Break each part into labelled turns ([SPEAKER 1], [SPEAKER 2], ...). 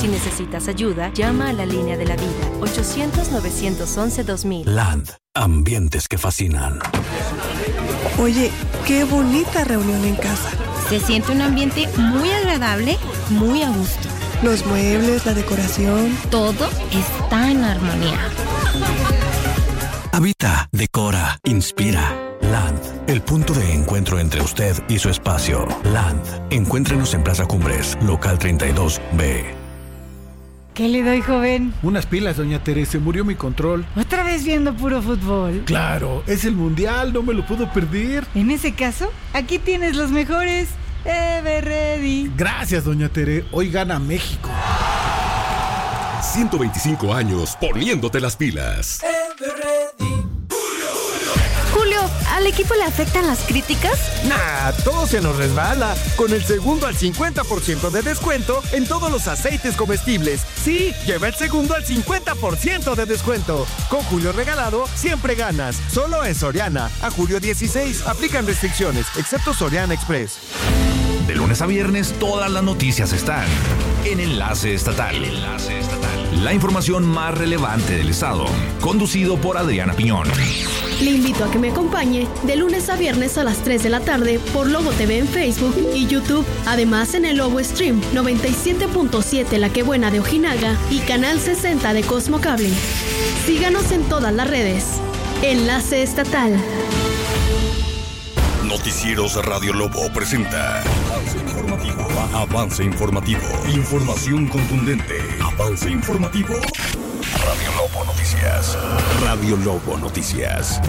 [SPEAKER 1] Si necesitas ayuda, llama a la línea de la vida, 800-911-2000.
[SPEAKER 2] Land, ambientes que fascinan.
[SPEAKER 3] Oye, qué bonita reunión en casa.
[SPEAKER 4] Se siente un ambiente muy agradable, muy a gusto.
[SPEAKER 3] Los muebles, la decoración.
[SPEAKER 4] Todo está en armonía.
[SPEAKER 2] Habita, decora, inspira. Land, el punto de encuentro entre usted y su espacio. Land, encuéntrenos en Plaza Cumbres, local 32B.
[SPEAKER 5] ¿Qué le doy, joven?
[SPEAKER 6] Unas pilas, doña Teresa, se murió mi control.
[SPEAKER 5] ¿Otra vez viendo puro fútbol?
[SPEAKER 6] Claro, es el mundial, no me lo puedo perder.
[SPEAKER 5] En ese caso, aquí tienes los mejores. Everready.
[SPEAKER 6] Gracias, doña Tere, hoy gana México.
[SPEAKER 7] 125 años poniéndote las pilas.
[SPEAKER 1] Julio, ¿al equipo le afectan las críticas?
[SPEAKER 8] Nah, todo se nos resbala. Con el segundo al 50% de descuento en todos los aceites comestibles. Sí, lleva el segundo al 50% de descuento. Con Julio regalado, siempre ganas. Solo en Soriana. A julio 16. Aplican restricciones, excepto Soriana Express.
[SPEAKER 9] De lunes a viernes, todas las noticias están en Enlace Estatal. La información más relevante del estado. Conducido por Adriana Piñón.
[SPEAKER 10] Le invito a que me acompañe de lunes a viernes a las 3 de la tarde por Lobo TV en Facebook y YouTube. Además en el Lobo Stream 97.7 La Que Buena de Ojinaga y Canal 60 de Cosmo Cable. Síganos en todas las redes. Enlace Estatal.
[SPEAKER 7] Noticieros Radio Lobo presenta Avance Informativo. Avance Informativo. Información contundente. Avance Informativo. Radio Lobo Noticias. Radio Lobo Noticias.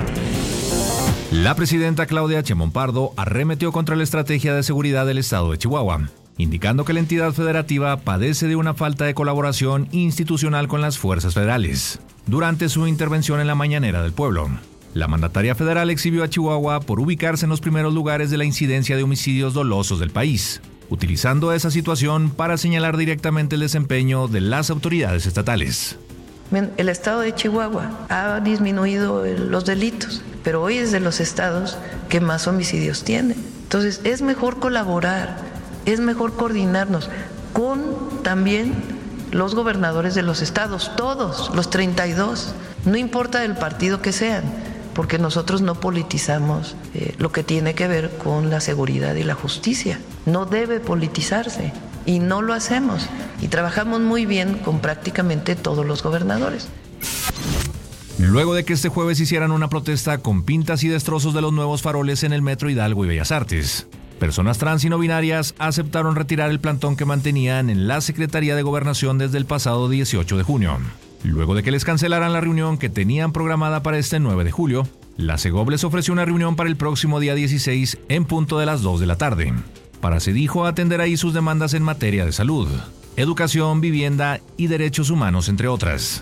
[SPEAKER 9] La presidenta Claudia Sheinbaum Pardo arremetió contra la estrategia de seguridad del estado de Chihuahua, indicando que la entidad federativa padece de una falta de colaboración institucional con las fuerzas federales. Durante su intervención en la Mañanera del Pueblo, la mandataria federal exhibió a Chihuahua por ubicarse en los primeros lugares de la incidencia de homicidios dolosos del país, utilizando esa situación para señalar directamente el desempeño de las autoridades estatales.
[SPEAKER 11] El estado de Chihuahua ha disminuido los delitos, pero hoy es de los estados que más homicidios tiene. Entonces es mejor colaborar, es mejor coordinarnos con también los gobernadores de los estados, todos, los 32, no importa el partido que sean, porque nosotros no politizamos lo que tiene que ver con la seguridad y la justicia. No debe politizarse y no lo hacemos. Y trabajamos muy bien con prácticamente todos los gobernadores.
[SPEAKER 9] Luego de que este jueves hicieran una protesta con pintas y destrozos de los nuevos faroles en el Metro Hidalgo y Bellas Artes, personas trans y no binarias aceptaron retirar el plantón que mantenían en la Secretaría de Gobernación desde el pasado 18 de junio. Luego de que les cancelaran la reunión que tenían programada para este 9 de julio, la Segob les ofreció una reunión para el próximo día 16 en punto de las 2 de la tarde. Para, se dijo, atender ahí sus demandas en materia de salud, educación, vivienda y derechos humanos, entre otras.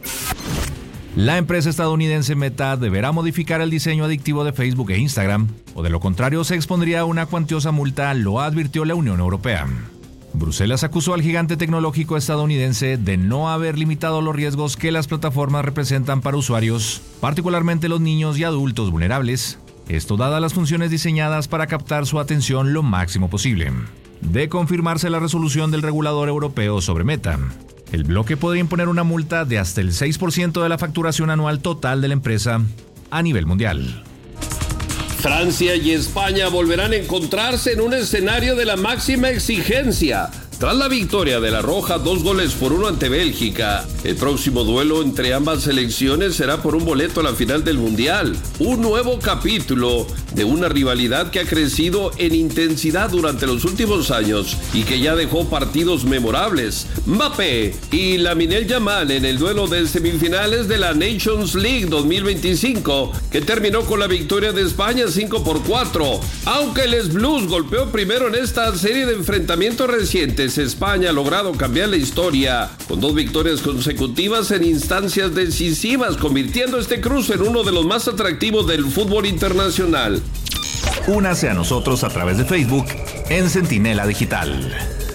[SPEAKER 9] La empresa estadounidense Meta deberá modificar el diseño adictivo de Facebook e Instagram, o de lo contrario se expondría a una cuantiosa multa, lo advirtió la Unión Europea. Bruselas acusó al gigante tecnológico estadounidense de no haber limitado los riesgos que las plataformas representan para usuarios, particularmente los niños y adultos vulnerables, esto dadas las funciones diseñadas para captar su atención lo máximo posible. De confirmarse la resolución del regulador europeo sobre Meta, el bloque podría imponer una multa de hasta el 6% de la facturación anual total de la empresa a nivel mundial.
[SPEAKER 12] Francia y España volverán a encontrarse en un escenario de la máxima exigencia. Tras la victoria de la Roja 2-1 ante Bélgica, el próximo duelo entre ambas selecciones será por un boleto a la final del Mundial. Un nuevo capítulo de una rivalidad que ha crecido en intensidad durante los últimos años y que ya dejó partidos memorables. Mbappé y Lamine Yamal en el duelo de semifinales de la Nations League 2025, que terminó con la victoria de España 5-4. Aunque les Blues golpeó primero en esta serie de enfrentamientos recientes, España ha logrado cambiar la historia con 2 victorias consecutivas en instancias decisivas, convirtiendo este cruce en uno de los más atractivos del fútbol internacional.
[SPEAKER 9] Únase a nosotros a través de Facebook en Centinela Digital.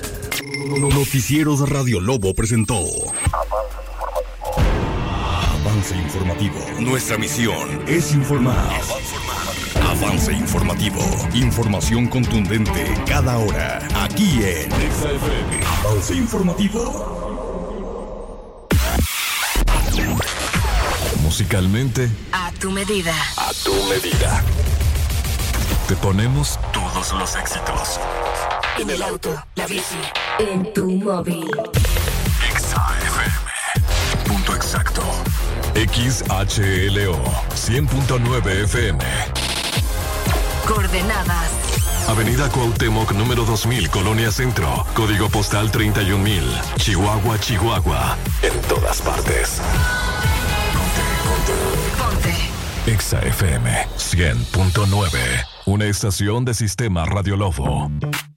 [SPEAKER 7] Noticieros Radio Lobo presentó Avance Informativo. Nuestra misión es informar. Avance Informativo. Información contundente cada hora. Aquí en XFM. Avance informativo.
[SPEAKER 13] Musicalmente,
[SPEAKER 14] a tu medida.
[SPEAKER 13] A tu medida. Te ponemos todos los éxitos.
[SPEAKER 14] En el auto, la bici, en tu móvil.
[SPEAKER 13] XAFM. Punto exacto. XHLO 100.9 FM.
[SPEAKER 14] Coordenadas.
[SPEAKER 13] Avenida Cuauhtémoc, número 2000, Colonia Centro. Código postal 31000. Chihuahua, Chihuahua. En todas partes.
[SPEAKER 14] Ponte.
[SPEAKER 13] XAFM 100.9. Una estación de Sistema Radio Lobo.